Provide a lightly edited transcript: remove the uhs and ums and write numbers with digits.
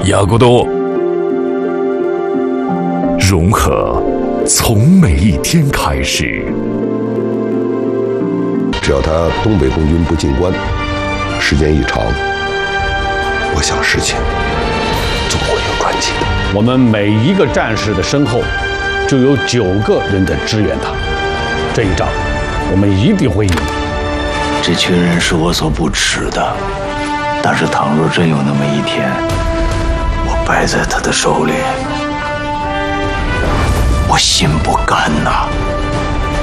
亚古多，融合从每一天开始。 只要他东北共军不进关，时间一长，我想事情总会有转机的。 我们每一个战士的身后，就有9个人在支援他。这一仗，我们一定会赢。 这群人是我所不齿的，但是倘若真有那么一天，我败在他的手里，我心不甘呐。